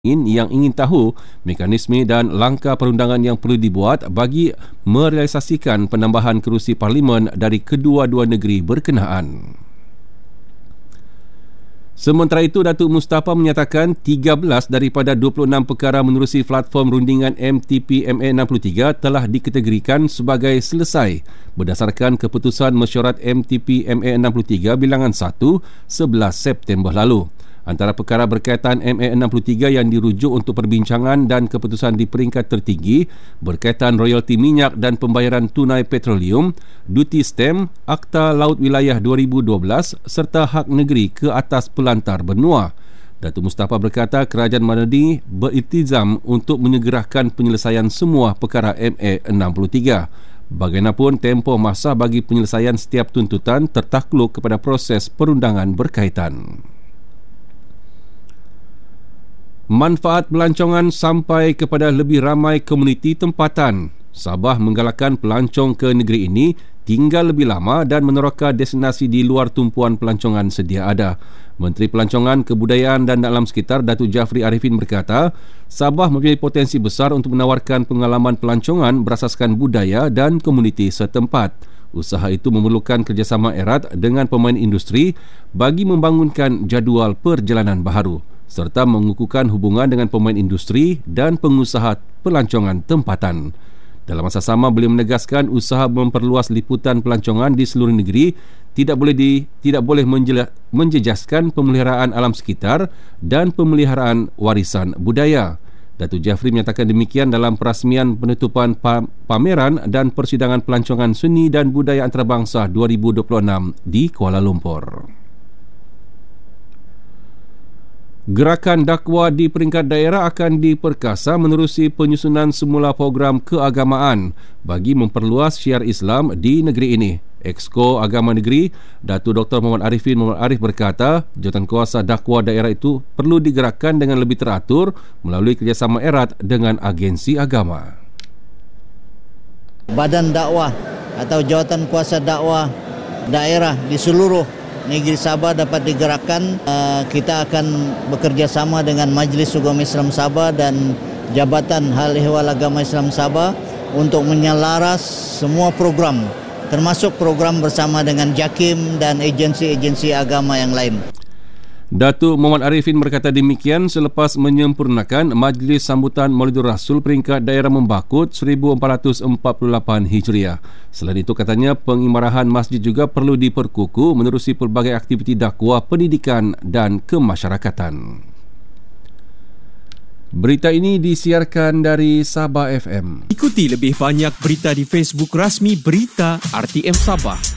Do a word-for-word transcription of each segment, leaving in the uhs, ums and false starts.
yang ingin tahu mekanisme dan langkah perundangan yang perlu dibuat bagi merealisasikan penambahan kerusi parlimen dari kedua-dua negeri berkenaan. Sementara itu, Datuk Mustafa menyatakan tiga belas daripada dua puluh enam perkara menerusi platform rundingan M T P M A enam puluh tiga telah dikategorikan sebagai selesai berdasarkan keputusan mesyuarat M T P M A enam puluh tiga bilangan satu sebelas September lalu. Antara perkara berkaitan M A enam puluh tiga yang dirujuk untuk perbincangan dan keputusan di peringkat tertinggi berkaitan royalti minyak dan pembayaran tunai petroleum, duty stamp, Akta Laut Wilayah dua ribu dua belas serta hak negeri ke atas pelantar benua. Datuk Mustafa berkata kerajaan Madani beriltizam untuk menyegerakan penyelesaian semua perkara M A enam puluh tiga. Bagaimanapun, tempoh masa bagi penyelesaian setiap tuntutan tertakluk kepada proses perundangan berkaitan. Manfaat pelancongan sampai kepada lebih ramai komuniti tempatan. Sabah menggalakkan pelancong ke negeri ini tinggal lebih lama dan meneroka destinasi di luar tumpuan pelancongan sedia ada. Menteri Pelancongan, Kebudayaan dan Alam Sekitar Datuk Jafri Arifin berkata, Sabah mempunyai potensi besar untuk menawarkan pengalaman pelancongan berasaskan budaya dan komuniti setempat. Usaha itu memerlukan kerjasama erat dengan pemain industri bagi membangunkan jadual perjalanan baharu serta mengukuhkan hubungan dengan pemain industri dan pengusaha pelancongan tempatan. Dalam masa sama, beliau menegaskan usaha memperluas liputan pelancongan di seluruh negeri tidak boleh di, tidak boleh menjela, menjejaskan pemeliharaan alam sekitar dan pemeliharaan warisan budaya. Datuk Jafri menyatakan demikian dalam perasmian penutupan pameran dan persidangan pelancongan seni dan budaya antarabangsa dua ribu dua puluh enam di Kuala Lumpur. Gerakan dakwah di peringkat daerah akan diperkasa menerusi penyusunan semula program keagamaan bagi memperluas syiar Islam di negeri ini. Exco Agama Negeri, Datuk Doktor Muhammad Arifin Muhammad Arif berkata, jawatankuasa dakwah daerah itu perlu digerakkan dengan lebih teratur melalui kerjasama erat dengan agensi agama. Badan dakwah atau jawatankuasa dakwah daerah di seluruh negeri Sabah dapat digerakkan. Uh, kita akan bekerjasama dengan Majlis Agama Islam Sabah dan Jabatan Hal Ehwal Agama Islam Sabah untuk menyelaras semua program, termasuk program bersama dengan JAKIM dan agensi-agensi agama yang lain. Datuk Muhammad Arifin berkata demikian selepas menyempurnakan Majlis Sambutan Maulidur Rasul peringkat daerah Membakut seribu empat ratus empat puluh lapan Hijriah. Selain itu, katanya pengimarahan masjid juga perlu diperkukuh menerusi pelbagai aktiviti dakwah, pendidikan dan kemasyarakatan. Berita ini disiarkan dari Sabah F M. Ikuti lebih banyak berita di Facebook rasmi Berita R T M Sabah.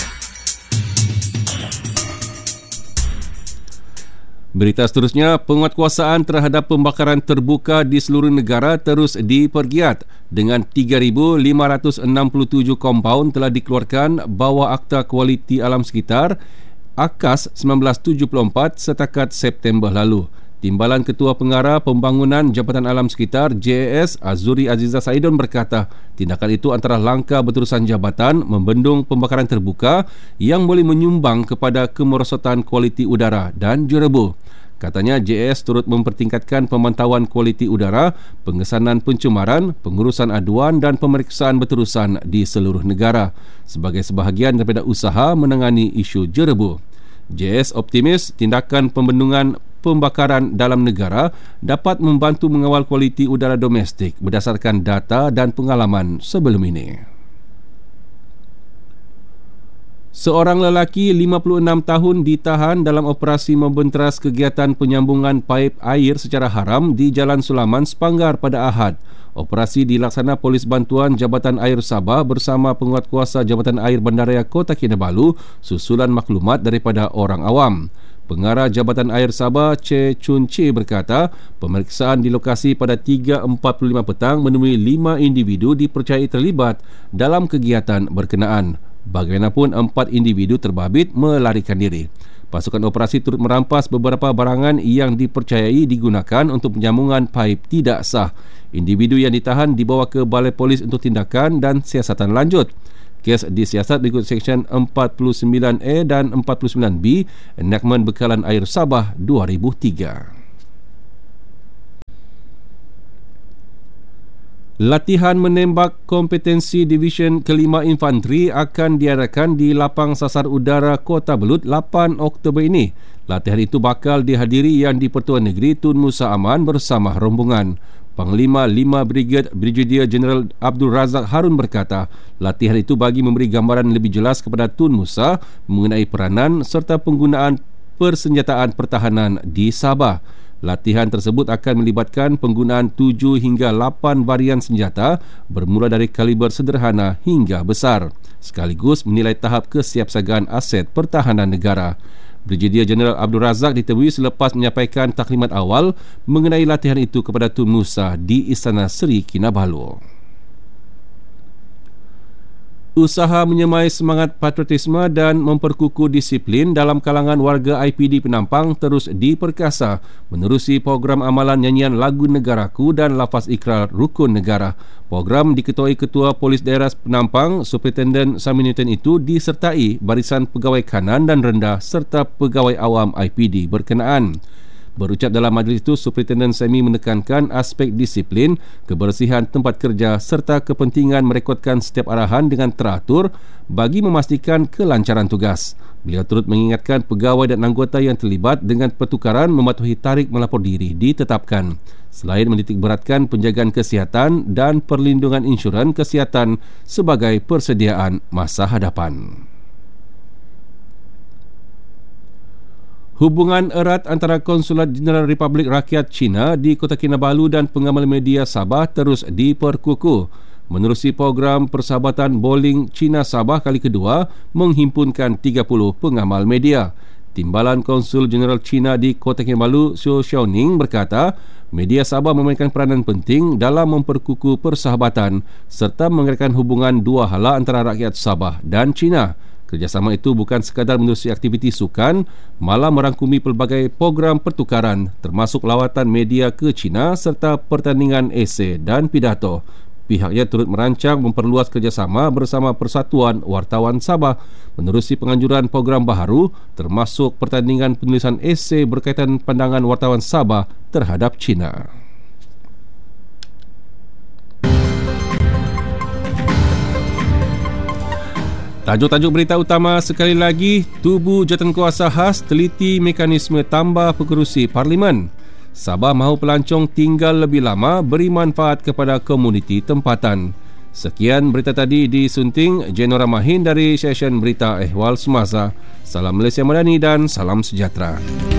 Berita seterusnya, penguatkuasaan terhadap pembakaran terbuka di seluruh negara terus dipergiat. Dengan tiga ribu lima ratus enam puluh tujuh kompaun telah dikeluarkan bawah Akta Kualiti Alam Sekitar A K A S seribu sembilan ratus tujuh puluh empat setakat September lalu. Timbalan Ketua Pengarah Pembangunan Jabatan Alam Sekitar J A S Azuri Aziza Saidon berkata, tindakan itu antara langkah berterusan jabatan membendung pembakaran terbuka yang boleh menyumbang kepada kemerosotan kualiti udara dan jerebu. Katanya J A S turut mempertingkatkan pemantauan kualiti udara, pengesanan pencemaran, pengurusan aduan dan pemeriksaan berterusan di seluruh negara sebagai sebahagian daripada usaha menangani isu jerebu. J A S optimis tindakan pembendungan pembakaran dalam negara dapat membantu mengawal kualiti udara domestik berdasarkan data dan pengalaman sebelum ini. Seorang lelaki lima puluh enam tahun ditahan dalam operasi membenteras kegiatan penyambungan paip air secara haram di Jalan Sulaman, Sepanggar pada Ahad. Operasi dilaksana Polis Bantuan Jabatan Air Sabah bersama penguatkuasa Jabatan Air Bandaraya Kota Kinabalu susulan maklumat daripada orang awam. Pengarah Jabatan Air Sabah, Che Chun Che berkata, pemeriksaan di lokasi pada tiga empat puluh lima petang menemui lima individu dipercayai terlibat dalam kegiatan berkenaan. Bagaimanapun, empat individu terbabit melarikan diri. Pasukan operasi turut merampas beberapa barangan yang dipercayai digunakan untuk penyambungan paip tidak sah. Individu yang ditahan dibawa ke Balai Polis untuk tindakan dan siasatan lanjut. Kes disiasat mengikut Seksyen empat puluh sembilan A dan empat puluh sembilan B Enactment Bekalan Air Sabah dua ribu tiga. Latihan menembak kompetensi Divisyen Kelima Infanteri akan diadakan di Lapang Sasar Udara Kota Belud lapan Oktober ini. Latihan itu bakal dihadiri Yang di-Pertuan Negeri Tun Musa Aman bersama rombongan. Panglima lima Brigade Brigadier Jeneral Abdul Razak Harun berkata, latihan itu bagi memberi gambaran lebih jelas kepada Tun Musa mengenai peranan serta penggunaan persenjataan pertahanan di Sabah. Latihan tersebut akan melibatkan penggunaan tujuh hingga lapan varian senjata bermula dari kaliber sederhana hingga besar, sekaligus menilai tahap kesiapsiagaan aset pertahanan negara. Brigadier Jeneral Abdul Razak ditemui selepas menyampaikan taklimat awal mengenai latihan itu kepada Tun Musa di Istana Seri Kinabalu. Usaha menyemai semangat patriotisme dan memperkukuh disiplin dalam kalangan warga I P D Penampang terus diperkasa menerusi program amalan nyanyian lagu Negaraku dan lafaz ikrar rukun negara. Program diketuai Ketua Polis Daerah Penampang, Superintendent Saminuddin itu disertai barisan pegawai kanan dan rendah serta pegawai awam I P D berkenaan. Berucap dalam majlis itu, Superintendent Sami menekankan aspek disiplin, kebersihan tempat kerja serta kepentingan merekodkan setiap arahan dengan teratur bagi memastikan kelancaran tugas. Beliau turut mengingatkan pegawai dan anggota yang terlibat dengan pertukaran mematuhi tarikh melapor diri ditetapkan. Selain menitikberatkan penjagaan kesihatan dan perlindungan insurans kesihatan sebagai persediaan masa hadapan. Hubungan erat antara Konsulat Jeneral Republik Rakyat China di Kota Kinabalu dan pengamal media Sabah terus diperkukuh. Menerusi program Persahabatan Bowling China Sabah kali kedua menghimpunkan tiga puluh pengamal media. Timbalan Konsul Jeneral China di Kota Kinabalu, Xiao Xiaoning berkata, media Sabah memainkan peranan penting dalam memperkukuh persahabatan serta mengeratkan hubungan dua hala antara rakyat Sabah dan China. Kerjasama itu bukan sekadar menerusi aktiviti sukan, malah merangkumi pelbagai program pertukaran termasuk lawatan media ke China serta pertandingan esei dan pidato. Pihaknya turut merancang memperluas kerjasama bersama Persatuan Wartawan Sabah menerusi penganjuran program baharu termasuk pertandingan penulisan esei berkaitan pandangan wartawan Sabah terhadap China. Tajuk-tajuk berita utama sekali lagi, Tubuh Jawatankuasa Khas teliti mekanisme tambah pengerusi Parlimen. Sabah mahu pelancong tinggal lebih lama beri manfaat kepada komuniti tempatan. Sekian berita tadi disunting Jenora Mahin dari Session Berita Ehwal Semasa. Salam Malaysia Madani dan salam sejahtera.